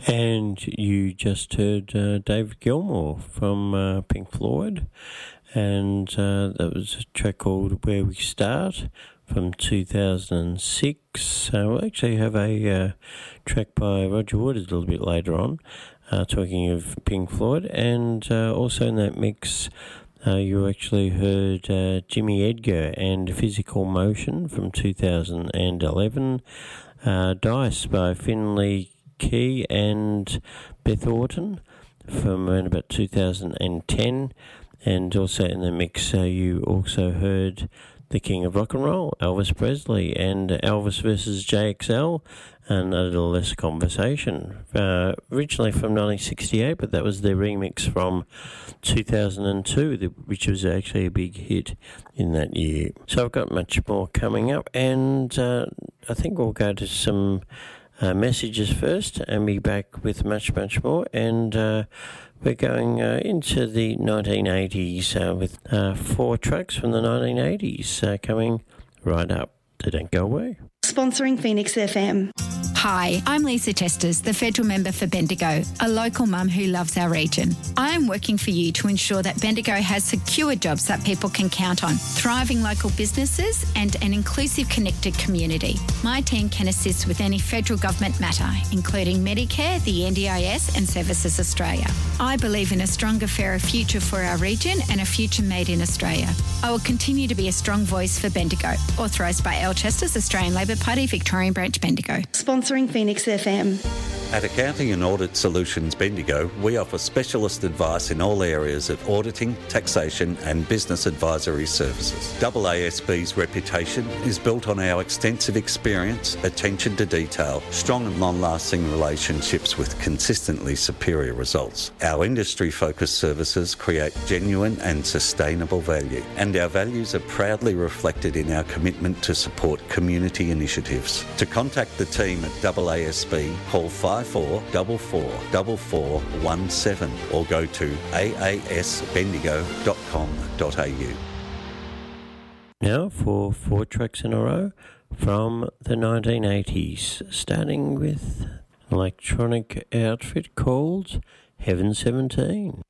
And you just heard David Gilmour from Pink Floyd, and that was a track called Where We Start from 2006. We'll actually have a track by Roger Waters a little bit later on, talking of Pink Floyd, and also in that mix you actually heard Jimmy Edgar and Physical Motion from 2011, Dice by Finley Key and Beth Orton from around about 2010, and also in the mix you also heard the King of Rock and Roll, Elvis Presley, and Elvis versus JXL, and A Little Less Conversation, originally from 1968, but that was their remix from 2002, which was actually a big hit in that year. So I've got much more coming up, and I think we'll go to some messages first and be back with much more, and we're going into the 1980s with 4 tracks from the 1980s coming right up. So don't go away. Sponsoring Phoenix FM. Hi, I'm Lisa Testers, the federal member for Bendigo, a local mum who loves our region. I am working for you to ensure that Bendigo has secure jobs that people can count on, thriving local businesses and an inclusive, connected community. My team can assist with any federal government matter, including Medicare, the NDIS and Services Australia. I believe in a stronger, fairer future for our region and a future made in Australia. I will continue to be a strong voice for Bendigo. Authorised by Al Chesters, Australian Labor Party, Victorian Branch, Bendigo. Sponsoring Phoenix FM. At Accounting and Audit Solutions Bendigo, we offer specialist advice in all areas of auditing, taxation and business advisory services. AASB's reputation is built on our extensive experience, attention to detail, strong and long-lasting relationships with consistently superior results. Our industry-focused services create genuine and sustainable value, and our values are proudly reflected in our commitment to support community initiatives. To contact the team at AASB, call 54444417 or go to aasbendigo.com.au. Now for 4 tracks in a row from the 1980s, starting with an electronic outfit called Heaven 17.